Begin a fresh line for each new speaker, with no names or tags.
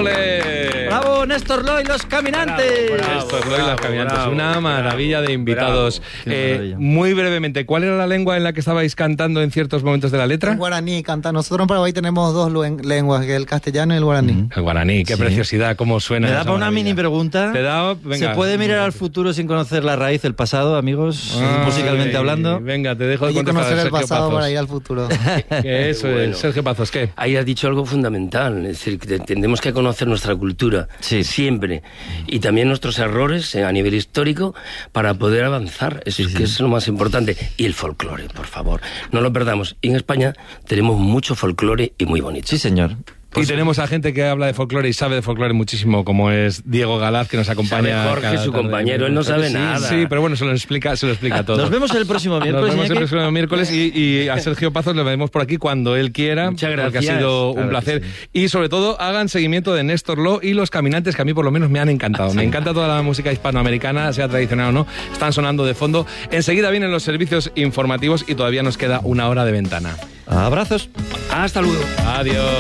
¡Ole!
¡Bravo, Néstor Loy, los caminantes!
Néstor Loy, los caminantes. Una maravilla de invitados.
Maravilla.
Muy brevemente, ¿cuál era la lengua en la que estabais cantando en ciertos momentos de la letra?
En guaraní canta. Nosotros en Paraguay tenemos dos lenguas, que es el castellano y el guaraní.
El guaraní, qué preciosidad, cómo suena.
Me da
esa
para una
maravilla.
mini pregunta.
Te da, venga.
¿Se puede mirar al futuro sin conocer la raíz del pasado, amigos?
Ay,
musicalmente hablando.
Venga, te dejo
Hay que
contestar a
conocer el
Sergio
pasado
Pazos.
para ir al futuro.
Que eso
Bueno.
es, Sergio Pazos, ¿qué?
Ahí has dicho algo fundamental, es decir, que tenemos que conocer nuestra cultura
Sí.
siempre y también nuestros errores a nivel histórico para poder avanzar, eso es que es lo más importante. Y el folclore, por favor, no lo perdamos. Y en España tenemos mucho folclore y muy bonito.
Sí, señor.
Y tenemos a gente que habla de folclore y sabe de folclore muchísimo, como es Diego Galaz, que nos acompaña.
Sabe Jorge,
cada
su
tarde.
compañero, él no sabe
Sí,
nada.
Sí, pero bueno, se lo explica todo.
Nos vemos el próximo
Nos
miércoles.
vemos el
Iñaki.
próximo miércoles y a Sergio Pazos le vemos por aquí cuando él quiera.
Muchas
Porque ha
gracias.
sido un
Claro que
placer.
sí.
Y sobre todo, hagan seguimiento de Néstor Lo y los caminantes, que a mí por lo menos me han encantado. Me encanta toda la música hispanoamericana, sea tradicional o no. Están sonando de fondo. Enseguida vienen los servicios informativos y todavía nos queda una hora de ventana.
Abrazos.
Hasta luego.
Adiós.